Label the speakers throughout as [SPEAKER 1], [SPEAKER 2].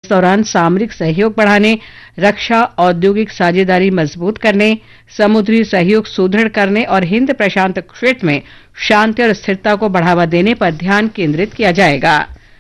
[SPEAKER 1] दौरान सामरिक सहयोग बढ़ाने, रक्षा औद्योगिक साझेदारी मजबूत करने, समुद्री सहयोग सुदृढ़ करने और हिंद प्रशांत क्षेत्र में शांति और स्थिरता को बढ़ावा देने पर ध्यान केंद्रित किया जाएगा।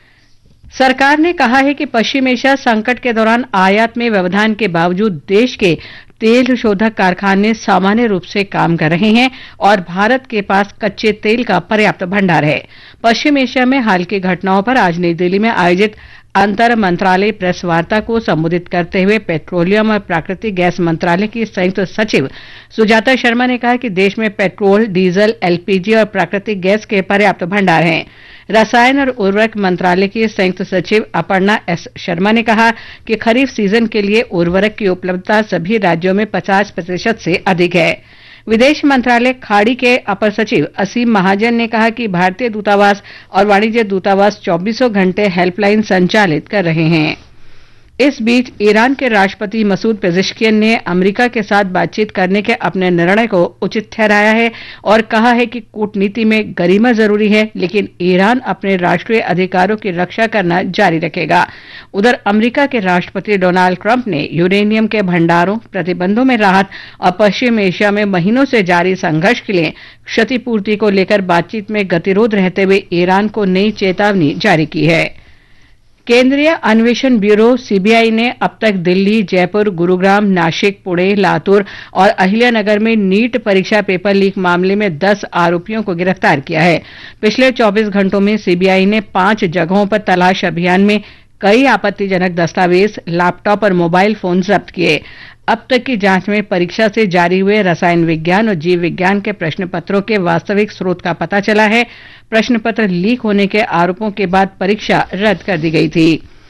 [SPEAKER 1] सरकार ने कहा है कि पश्चिम एशिया संकट के दौरान आयात में व्यवधान के बावजूद देश के तेल शोधक कारखाने सामान्य रूप से काम कर रहे हैं और भारत के पास कच्चे तेल का पर्याप्त भंडार है। पश्चिम एशिया में हाल की घटनाओं पर आज नई दिल्ली में आयोजित अंतर मंत्रालय प्रेस वार्ता को संबोधित करते हुए पेट्रोलियम और प्राकृतिक गैस मंत्रालय की संयुक्त सचिव सुजाता शर्मा ने कहा कि देश में पेट्रोल, डीजल, एलपीजी और प्राकृतिक गैस के पर्याप्त भंडार हैं। रसायन और उर्वरक मंत्रालय की संयुक्त सचिव अपर्णा एस शर्मा ने कहा कि खरीफ सीजन के लिए उर्वरक की उपलब्धता सभी राज्यों में 50% से अधिक है। विदेश मंत्रालय खाड़ी के अपर सचिव असीम महाजन ने कहा कि भारतीय दूतावास और वाणिज्य दूतावास 24 घंटे हेल्पलाइन संचालित कर रहे हैं। इस बीच ईरान के राष्ट्रपति मसूद पेजेश्कियन ने अमेरिका के साथ बातचीत करने के अपने निर्णय को उचित ठहराया है और कहा है कि कूटनीति में गरिमा जरूरी है, लेकिन ईरान अपने राष्ट्रीय अधिकारों की रक्षा करना जारी रखेगा। उधर अमेरिका के राष्ट्रपति डोनाल्ड ट्रंप ने यूरेनियम के भंडारों, प्रतिबंधों में राहत और पश्चिम एशिया में महीनों से जारी संघर्ष के लिए क्षतिपूर्ति को लेकर बातचीत में गतिरोध रहते हुए ईरान को नई चेतावनी जारी की है। केंद्रीय अन्वेषण ब्यूरो सीबीआई ने अब तक दिल्ली, जयपुर, गुरुग्राम, नासिक, पुणे, लातूर और अहिल्यानगर में नीट परीक्षा पेपर लीक मामले में 10 आरोपियों को गिरफ्तार किया है। पिछले 24 घंटों में सीबीआई ने 5 जगहों पर तलाश अभियान में कई आपत्तिजनक दस्तावेज, लैपटॉप और मोबाइल फोन जब्त किए। अब तक की जांच में परीक्षा से जारी हुए रसायन विज्ञान और जीव विज्ञान के प्रश्न पत्रों के वास्तविक स्रोत का पता चला है। प्रश्न पत्र लीक होने के आरोपों के बाद परीक्षा रद्द कर दी गई थी।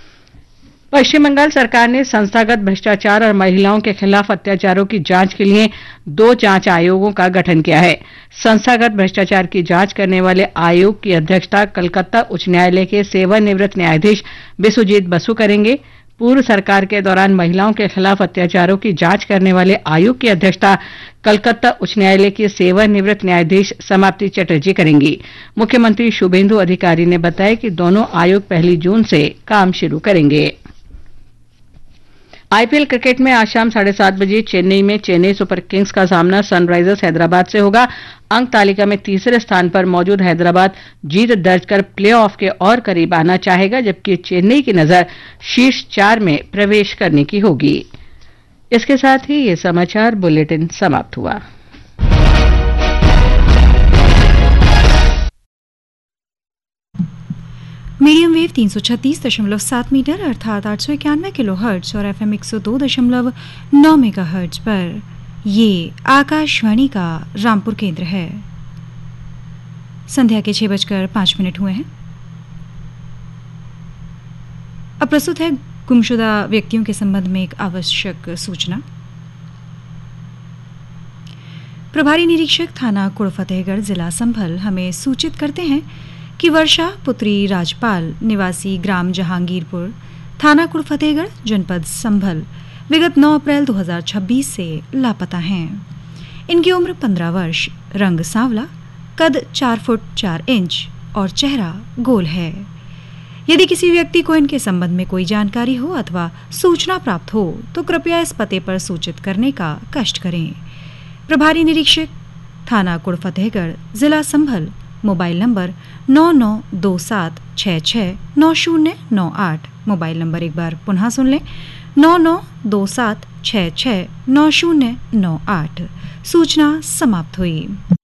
[SPEAKER 1] पश्चिम बंगाल सरकार ने संस्थागत भ्रष्टाचार और महिलाओं के खिलाफ अत्याचारों की जांच के लिए 2 जांच आयोगों का गठन किया है। संस्थागत भ्रष्टाचार की जांच करने वाले आयोग की अध्यक्षता कलकत्ता उच्च न्यायालय के सेवानिवृत्त न्यायाधीश बिस्वजीत बसु करेंगे। पूर्व सरकार के दौरान महिलाओं के खिलाफ अत्याचारों की जांच करने वाले आयोग की अध्यक्षता कलकत्ता उच्च न्यायालय की सेवानिवृत्त न्यायाधीश समाप्ति चटर्जी करेंगी। मुख्यमंत्री शुभेंदु अधिकारी ने बताया कि दोनों आयोग 1 जून से काम शुरू करेंगे। आईपीएल क्रिकेट में आज शाम 7:30 बजे चेन्नई में चेन्नई सुपर किंग्स का सामना सनराइजर्स हैदराबाद से होगा। अंक तालिका में तीसरे स्थान पर मौजूद हैदराबाद जीत दर्ज कर प्लेऑफ के और करीब आना चाहेगा, जबकि चेन्नई की नजर शीर्ष 4 में प्रवेश करने की होगी। इसके साथ ही ये समाचार बुलेटिन समाप्त हुआ।
[SPEAKER 2] मीडियम वेव 336.7 मीटर अर्थात 891 किलोहर्ट्ज और एफएम 102.9 मेगाहर्ट्ज पर ये आकाशवाणी का रामपुर केंद्र है। संध्या के 6:05 हुए हैं। अब प्रस्तुत है गुमशुदा व्यक्तियों के संबंध में एक आवश्यक सूचना। प्रभारी निरीक्षक थाना कुड़ फतेहगढ़ जिला संभल हमें सूचित करते हैं कि वर्षा पुत्री राजपाल निवासी ग्राम जहांगीरपुर थाना कुड़ फतेहगढ़ जनपद संभल विगत 9 अप्रैल 2026 से लापता हैं। इनकी उम्र 15 वर्ष, रंग सांवला, कद 4 फुट 4 इंच और चेहरा गोल है। यदि किसी व्यक्ति को इनके संबंध में कोई जानकारी हो अथवा सूचना प्राप्त हो तो कृपया इस पते पर सूचित करने का कष्ट करें। प्रभारी निरीक्षक थाना कुड़ फतेहगढ़ जिला संभल, मोबाइल नंबर 9927669098। मोबाइल नंबर एक बार पुनः सुन लें, 9927669098। सूचना समाप्त हुई।